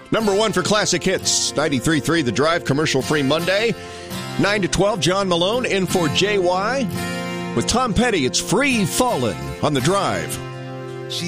Number one for Classic Hits, 93.3 The Drive, commercial-free Monday. 9 to 12, John Malone in for JY. With Tom Petty, it's Free Fallin' on The Drive.